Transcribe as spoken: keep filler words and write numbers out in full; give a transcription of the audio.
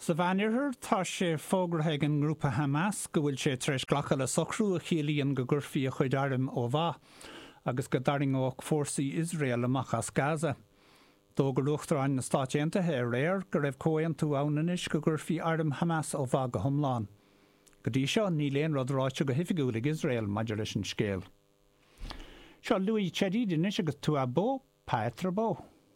Sa bhainirthir tá sé fógrathe an grúpa Hamas go bhfuil sé treis ghlacha le socrú a chéalaíonn go gurfií a chuid airm ó bha, agus go daring óg fórsaí Israel amach as Gaza. Dó go luachtarán na Stáit Aontaithe ar réir go raibh comhaon tú annanis go gurfií airm Hamas ó bha go thomláin. Go dtí seo ní léon rud ráite go hifigiúil ag Israel maidir leis an scéal. Seo Louis Chedid inis agus tú a bó, Petra bó.